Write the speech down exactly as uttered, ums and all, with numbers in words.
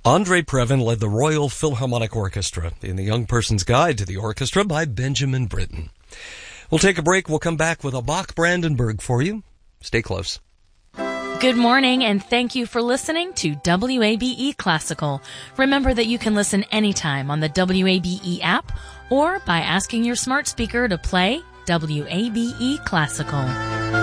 Andre Previn led the Royal Philharmonic Orchestra in The Young Person's Guide to the Orchestra by Benjamin Britten. We'll take a break. We'll come back with a Bach Brandenburg for you. Stay close. Good morning, and thank you for listening to W A B E Classical. Remember that you can listen anytime on the W A B E app or by asking your smart speaker to play W A B E Classical.